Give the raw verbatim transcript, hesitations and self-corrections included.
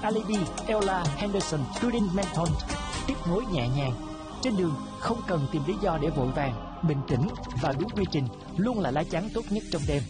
Alibi, Ella Henderson, Tudin Menton. Tiếp nối nhẹ nhàng. Trên đường không cần tìm lý do để vội vàng, bình tĩnh và đúng quy trình luôn là lá chắn tốt nhất trong đêm.